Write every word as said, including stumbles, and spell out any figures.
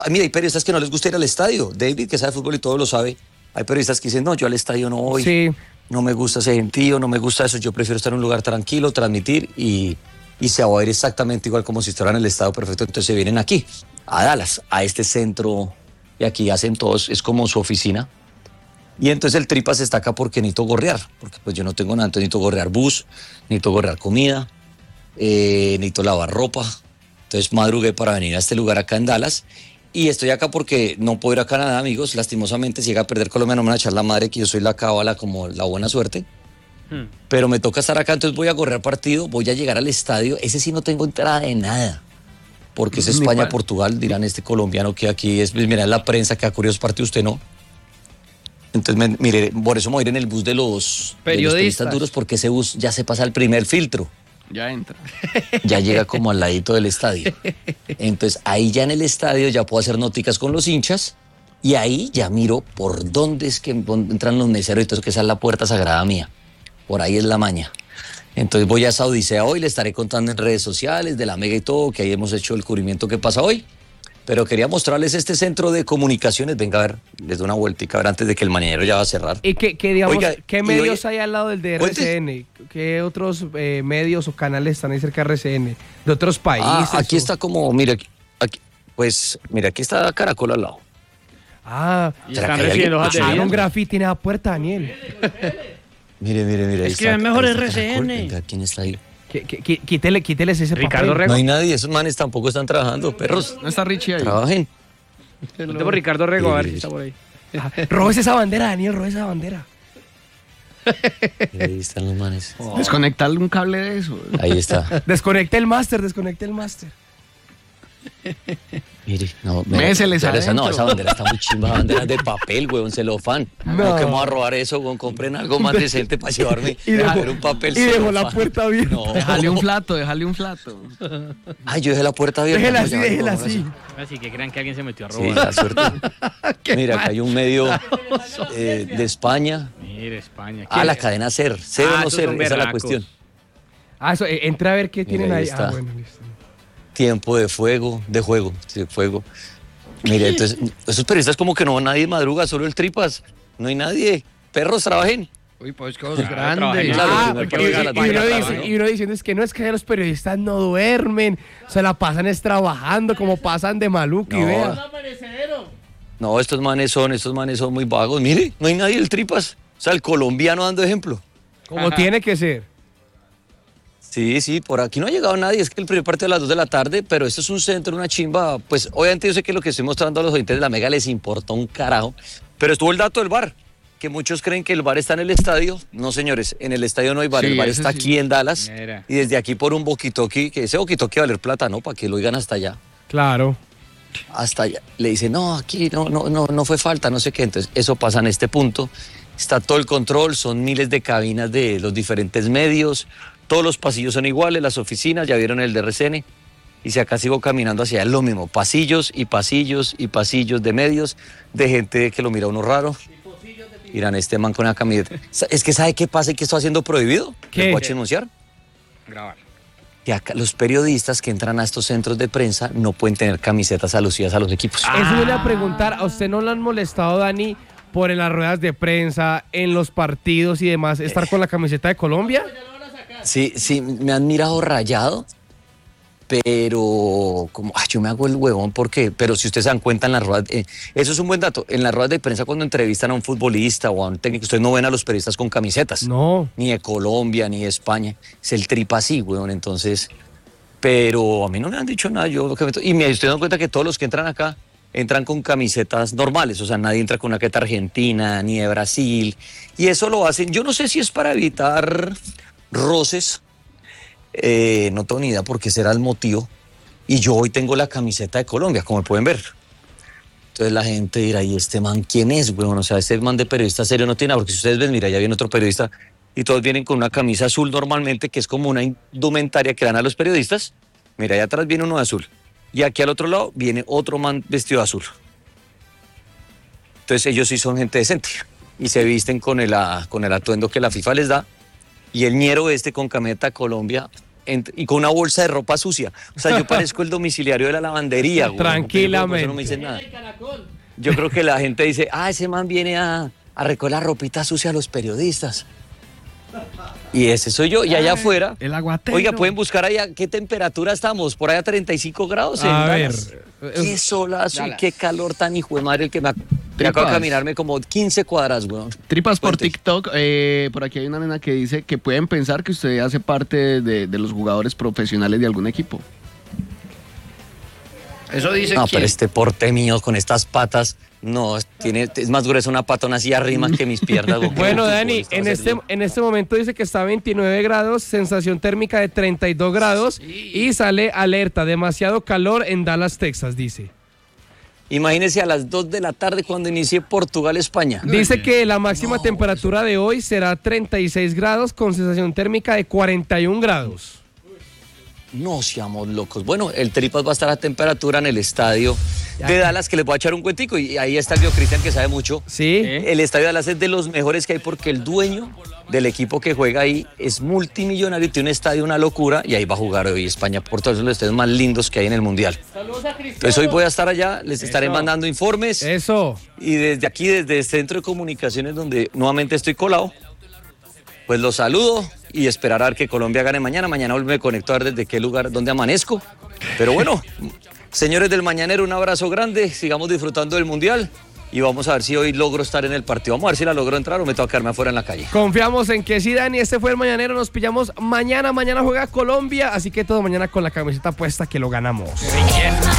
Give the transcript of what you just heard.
Ah, mira, hay periodistas que no les gusta ir al estadio. David, que sabe fútbol y todo lo sabe. Hay periodistas que dicen, no, yo al estadio no voy. Sí. No me gusta ese gentío, no me gusta eso. Yo prefiero estar en un lugar tranquilo, transmitir y, y se va a ver exactamente igual como si estuvieran en el estadio perfecto. Entonces se vienen aquí, a Dallas, a este centro. Y aquí hacen todos, es como su oficina. Y entonces el Tripas está acá porque necesito gorrear. Porque pues yo no tengo nada, entonces necesito gorrear bus, necesito gorrear comida, eh, necesito lavar ropa. Entonces madrugué para venir a este lugar acá en Dallas. Y estoy acá porque no puedo ir a Canadá, amigos. Lastimosamente, si llega a perder Colombia, no me van a echar la madre que yo soy la cábala como la buena suerte. Hmm. Pero me toca estar acá, entonces voy a correr partido, voy a llegar al estadio. Ese sí no tengo entrada de nada. Porque es España-Portugal, dirán este colombiano que aquí es, mira, la prensa que ha curioso partido, usted no. Entonces, me, mire, por eso me voy a ir en el bus de los periodistas, de los periodistas duros, porque ese bus ya se pasa el primer filtro. Ya entra. Ya llega como al ladito del estadio. Entonces, ahí ya en el estadio ya puedo hacer noticas con los hinchas y ahí ya miro por dónde es que entran los meseros y todo eso, que esa es la puerta sagrada mía. Por ahí es la maña. Entonces voy a esa odisea hoy, le estaré contando en redes sociales de la Mega y todo, que ahí hemos hecho el cubrimiento que pasa hoy. Pero quería mostrarles este centro de comunicaciones. Venga, a ver, les doy una vueltica, a ver, antes de que el mañanero ya va a cerrar. ¿Y qué, qué digamos, Oiga, qué medios oye, hay al lado del de R C N? ¿Qué otros eh, medios o canales están ahí cerca de R C N? ¿De otros países? Ah, aquí o? está como, mire, aquí, aquí, pues, mira, aquí está Caracol al lado. Ah, y están recibiendo hojas de ah, vida. un grafiti en la puerta, Daniel. Mire, mire, mire. Es que es mejor R C N. Venga, ¿quién está ahí? Quítele, quíteles ese Ricardo papel. Rego. No hay nadie, esos manes tampoco están trabajando, perros. No está Richie ahí. Trabajen. Tengo Ricardo Rego, a ver si está por ahí. Ah, robes esa bandera, Daniel, robes esa bandera. Ahí están los manes. Oh. Desconectarle un cable de eso. Ahí está. Desconecte el máster, desconecte el máster. Mire, no, Méseles pero esa, no, adentro. esa bandera está muy chimba, bandera de papel, weón, celofán. No. No, que vamos a robar eso, weón, compren algo más decente para llevarme. Y dejó- Pero un papel y dejó la celofán. puerta abierta. No. Déjale un flato, déjale un flato. Ay, yo dejé la puerta abierta. Déjela no, así, ya, déjela no, así. Así que crean que alguien se metió a Sí, robar. la suerte. Mira, acá hay un medio eh, de España. Mire, España. Ah, la cadena SER. SER o Ah, no esos SER, son esa es la berracos. cuestión. Ah, eso, eh, entra a ver qué Mira, tienen ahí ahí. está. Ah, bueno, listo. Tiempo de fuego, de juego, sí, de fuego. Mire, entonces, esos periodistas como que no nadie madruga, solo el Tripas. No hay nadie. Perros, trabajen. Uy, pues que vos Claro, grande. trabajemos. Claro, Ah, primer y, partido de la y- y uno España, dice, ¿no? y uno diciendo es que no es que los periodistas no duermen, se la pasan es trabajando como pasan de maluco y No. vea. No, estos manes son, estos manes son muy vagos. Mire, no hay nadie el Tripas. O sea, el colombiano dando ejemplo. Como Ajá. tiene que ser. Sí, sí, por aquí no ha llegado nadie. Es que el primer partido a las dos de la tarde, pero esto es un centro, una chimba. Pues obviamente yo sé que lo que estoy mostrando a los oyentes de la Mega les importa un carajo. Pero estuvo el dato del bar, que muchos creen que el bar está en el estadio. No, señores, en el estadio no hay bar. Sí, el bar ese está sí. aquí en Dallas. Mira. Y desde aquí por un boquitoqui, que ese boquitoqui va a valer plata, ¿no? Para que lo oigan hasta allá. Claro. Hasta allá. Le dicen, no, aquí no, no, no, no fue falta, no sé qué. Entonces, eso pasa en este punto. Está todo el control, son miles de cabinas de los diferentes medios. Todos los pasillos son iguales, las oficinas, ya vieron el de R C N. Y si acá sigo caminando hacia allá, es lo mismo. Pasillos y pasillos y pasillos de medios, de gente que lo mira a uno raro. Miran, este man con una camiseta. Es que ¿sabe qué pasa y qué está haciendo prohibido? ¿Qué? ¿Le voy a denunciar? Grabar. Que acá los periodistas que entran a estos centros de prensa no pueden tener camisetas alusivas a los equipos. Eso le voy a preguntar, ¿a usted no le han molestado, Dani, por en las ruedas de prensa, en los partidos y demás, estar con la camiseta de Colombia? Sí, sí, me han mirado rayado, pero como, ay, yo me hago el huevón, ¿por qué? Pero si ustedes se dan cuenta en las ruedas, eh, eso es un buen dato, en las ruedas de prensa cuando entrevistan a un futbolista o a un técnico, ustedes no ven a los periodistas con camisetas, No. ni de Colombia, ni de España, es el tripa así, huevón, entonces, pero a mí no me han dicho nada, yo lo que me... Y me estoy dando cuenta que todos los que entran acá, entran con camisetas normales, o sea, nadie entra con una camiseta argentina, ni de Brasil, y eso lo hacen, yo no sé si es para evitar roces, eh, no tengo ni idea por qué será el motivo, y yo hoy tengo la camiseta de Colombia, como pueden ver. Entonces la gente dirá, ¿y este man quién es, weón? O sea, este man de periodista serio no tiene nada, porque si ustedes ven, mira, ya viene otro periodista, y todos vienen con una camisa azul normalmente, que es como una indumentaria que dan a los periodistas. Mira, allá atrás viene uno de azul, y aquí al otro lado viene otro man vestido de azul. Entonces ellos sí son gente decente, y se visten con el, ah, con el atuendo que la FIFA les da. Y el ñero este con camiseta Colombia, en- y con una bolsa de ropa sucia. O sea, yo parezco el domiciliario de la lavandería, güey. Tranquilamente. Por eso no me dicen nada. Yo creo que la gente dice, ah, ese man viene a, a recoger la ropita sucia a los periodistas. Y ese soy yo. Y allá afuera, El aguatero. oiga, pueden buscar allá qué temperatura estamos. Por allá treinta y cinco grados en A ver. Dallas. Qué solazo y Dallas. qué calor tan hijo de madre el que me, ac- me Tripas. acabo de caminarme como quince cuadras, weón. Tripas por Cuente. TikTok, eh, por aquí hay una nena que dice que pueden pensar que usted hace parte de, de los jugadores profesionales de algún equipo. Eso dice No, quién. pero este porte mío con estas patas, no, tiene, es más grueso una patona así arriba que mis piernas. güey. Bueno, ¿Qué Dani, futbolista en va a ser este, yo? en este momento dice que está a veintinueve grados, sensación térmica de treinta y dos grados y sale alerta, demasiado calor en Dallas, Texas, dice. Imagínese a las dos de la tarde cuando inicie Portugal-España. Dice que la máxima temperatura de hoy será treinta y seis grados con sensación térmica de cuarenta y un grados. No seamos locos. Bueno, el Tripas va a estar a temperatura en el estadio de Dallas, que les voy a echar un cuentico. Y ahí está el Bio Cristian, que sabe mucho. Sí. El estadio de Dallas es de los mejores que hay porque el dueño del equipo que juega ahí es multimillonario, tiene un estadio, una locura, y ahí va a jugar hoy España por todos los estadios más lindos que hay en el Mundial. Entonces hoy voy a estar allá, les estaré mandando informes. Eso. Y desde aquí, desde el Centro de Comunicaciones, donde nuevamente estoy colado, pues los saludo y esperar a ver que Colombia gane mañana. Mañana me conecto a ver desde qué lugar, dónde amanezco. Pero bueno, señores del Mañanero, un abrazo grande, sigamos disfrutando del Mundial y vamos a ver si hoy logro estar en el partido. Vamos a ver si la logro entrar o me tengo que quedarme afuera en la calle. Confiamos en que sí, Dani. Este fue el Mañanero. Nos pillamos mañana. Mañana juega Colombia. Así que todo mañana con la camiseta puesta que lo ganamos.